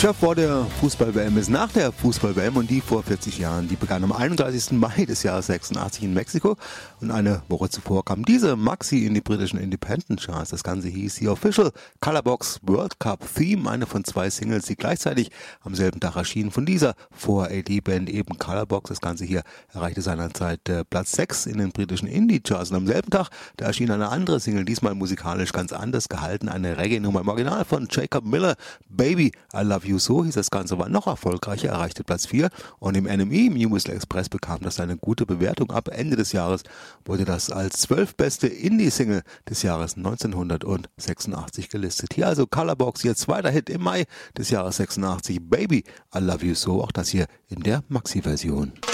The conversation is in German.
Tja, vor der Fußball-WM ist nach der Fußball-WM und die vor 40 Jahren. Die begann am 31. Mai des Jahres 86 in Mexiko und eine Woche zuvor kam diese Maxi in die britischen Independent Charts. Das Ganze hieß The Official Colorbox World Cup Theme, eine von 2 Singles, die gleichzeitig am selben Tag erschienen von dieser 4AD-Band eben Colorbox. Das Ganze hier erreichte seinerzeit Platz 6 in den britischen Indie-Charts und am selben Tag, da erschien eine andere Single, diesmal musikalisch ganz anders gehalten, eine Reggae-Nummer im Original von Jacob Miller, Baby, I Love You So hieß das Ganze, war noch erfolgreicher, erreichte Platz 4 und im NME Musical Express bekam das eine gute Bewertung. Ab Ende des Jahres wurde das als 12 beste Indie-Single des Jahres 1986 gelistet. Hier also Colorbox, ihr zweiter Hit im Mai des Jahres 86, Baby, I Love You So, auch das hier in der Maxi-Version.